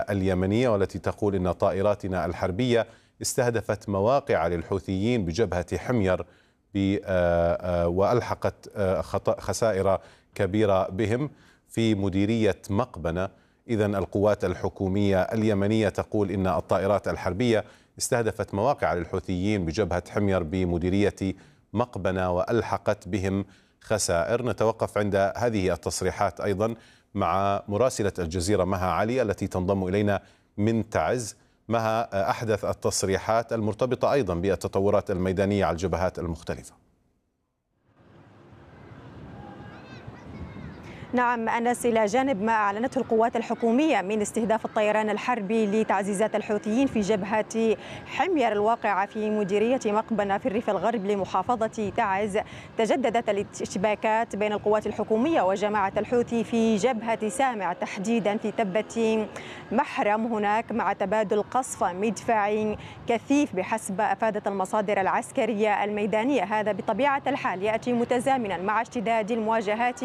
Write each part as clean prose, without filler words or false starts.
اليمنية، والتي تقول إن طائراتنا الحربية استهدفت مواقع للحوثيين بجبهة حمير وألحقت خسائر كبيرة بهم في مديرية مقبنة. إذن القوات الحكومية اليمنية تقول إن الطائرات الحربية استهدفت مواقع للحوثيين بجبهة حمير بمديرية مقبنة وألحقت بهم خسائر. نتوقف عند هذه التصريحات أيضا مع مراسلة الجزيرة مها علي التي تنضم إلينا من تعز. مها، أحدث التصريحات المرتبطة أيضا بالتطورات الميدانية على الجبهات المختلفة. نعم أنس، إلى جانب ما أعلنته القوات الحكومية من استهداف الطيران الحربي لتعزيزات الحوثيين في جبهة حمير الواقعة في مديرية مقبنة في الريف الغرب لمحافظة تعز، تجددت الاشتباكات بين القوات الحكومية وجماعة الحوثي في جبهة سامع تحديدا في تبة محرم هناك، مع تبادل قصف مدفعي كثيف بحسب أفادت المصادر العسكرية الميدانية. هذا بطبيعة الحال يأتي متزامنا مع اشتداد المواجهات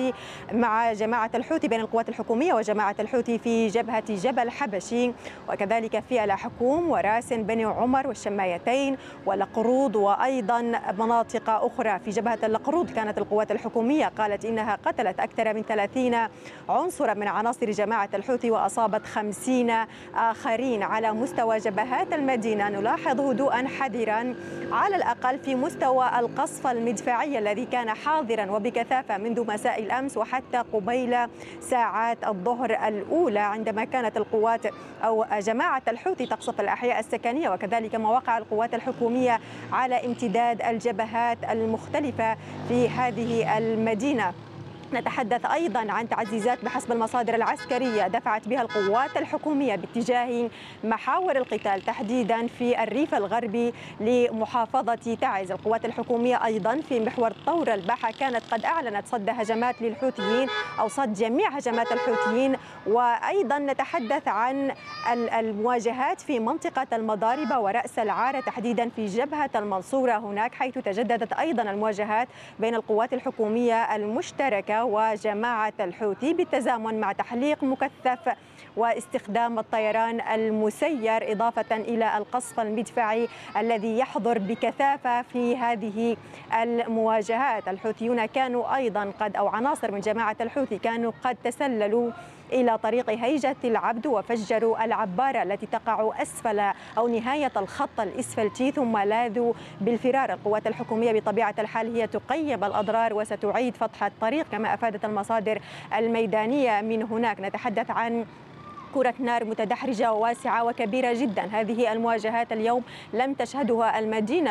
مع جماعة الحوثي بين القوات الحكومية وجماعة الحوثي في جبهة جبل حبشي، وكذلك في الحكوم وراس بني عمر والشمايتين والقرود، وأيضا مناطق أخرى. في جبهة القرود كانت القوات الحكومية قالت إنها قتلت أكثر من 30 عنصرا من عناصر جماعة الحوثي وأصابت 50 آخرين. على مستوى جبهات المدينة نلاحظ هدوءا حذرا على الأقل في مستوى القصف المدفعي الذي كان حاضرا وبكثافة منذ مساء الأمس وحتى قبيل ساعات الظهر الأولى، عندما كانت القوات أو جماعة الحوثي تقصف الأحياء السكنية وكذلك مواقع القوات الحكومية على امتداد الجبهات المختلفة في هذه المدينة. نتحدث أيضا عن تعزيزات بحسب المصادر العسكرية دفعت بها القوات الحكومية باتجاه محاور القتال تحديدا في الريف الغربي لمحافظة تعز. القوات الحكومية أيضا في محور طور البحة كانت قد أعلنت صد هجمات للحوثيين أو صد جميع هجمات الحوثيين. وأيضا نتحدث عن المواجهات في منطقة المضاربة ورأس العارة تحديدا في جبهة المنصورة هناك، حيث تجددت أيضا المواجهات بين القوات الحكومية المشتركة وجماعة الحوثي بالتزامن مع تحليق مكثف واستخدام الطيران المسير، إضافة إلى القصف المدفعي الذي يحضر بكثافة في هذه المواجهات. الحوثيون كانوا أيضا قد أو عناصر من جماعة الحوثي كانوا قد تسللوا إلى طريق هيجة العبد وفجروا العبارة التي تقع أسفل أو نهاية الخط الإسفلتي ثم لاذوا بالفرار. القوات الحكومية بطبيعة الحال هي تقيم الأضرار وستعيد فتح الطريق كما أفادت المصادر الميدانية من هناك. نتحدث عن كرة نار متدحرجة وواسعة وكبيرة جدا. هذه المواجهات اليوم لم تشهدها المدينة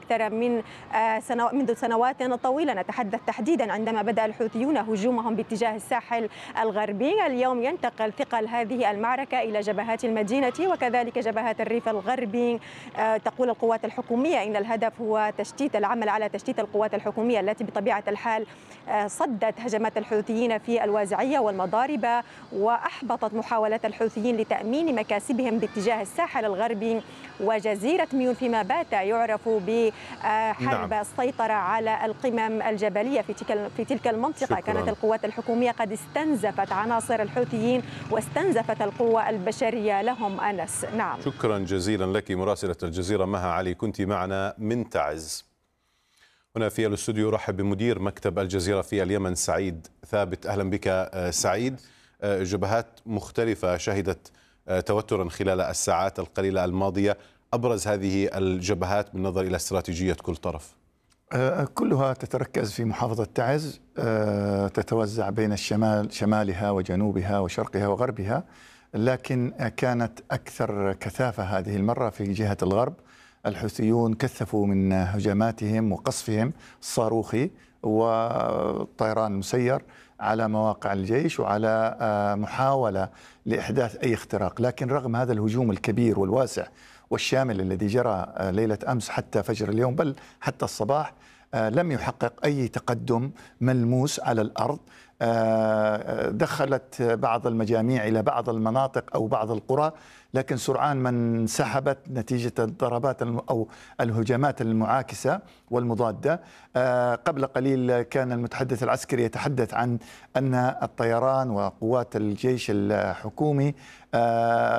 منذ سنوات طويلة. نتحدث تحديدا عندما بدأ الحوثيون هجومهم باتجاه الساحل الغربي. اليوم ينتقل ثقل هذه المعركة إلى جبهات المدينة وكذلك جبهات الريف الغربي. تقول القوات الحكومية إن الهدف هو العمل على تشتيت القوات الحكومية التي بطبيعة الحال صدت هجمات الحوثيين في الوازعية والمضاربة وأحبطت محاولات الحوثيين لتأمين مكاسبهم باتجاه الساحل الغربي وجزيرة ميون، فيما بات يعرف بحرب السيطرة على القمم الجبلية في تلك المنطقة. شكرا. كانت القوات الحكومية قد استنزفت عناصر الحوثيين واستنزفت القوة البشرية لهم. أنس. نعم. شكرا جزيلا لك مراسلة الجزيرة مها علي، كنت معنا من تعز. هنا في الاستوديو أرحب بمدير مكتب الجزيرة في اليمن سعيد ثابت. أهلا بك سعيد. جبهات مختلفة شهدت توترا خلال الساعات القليلة الماضية، أبرز هذه الجبهات بالنظر إلى استراتيجية كل طرف؟ كلها تتركز في محافظة تعز، تتوزع بين شمالها وجنوبها وشرقها وغربها، لكن كانت أكثر كثافة هذه المرة في جهة الغرب. الحوثيون كثفوا من هجماتهم وقصفهم الصاروخي والطيران المسير على مواقع الجيش وعلى محاولة لإحداث أي اختراق. لكن رغم هذا الهجوم الكبير والواسع والشامل الذي جرى ليلة أمس حتى فجر اليوم بل حتى الصباح، لم يحقق أي تقدم ملموس على الأرض. دخلت بعض المجاميع إلى بعض المناطق أو بعض القرى، لكن سرعان ما انسحبت نتيجة الضربات أو الهجمات المعاكسة والمضادة. قبل قليل كان المتحدث العسكري يتحدث عن أن الطيران وقوات الجيش الحكومي